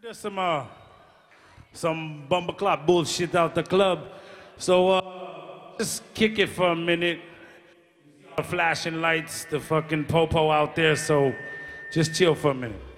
Just some bumbleclot bullshit out the club. So just kick it for a minute. Flashing lights, the fucking popo out there. So just chill for a minute.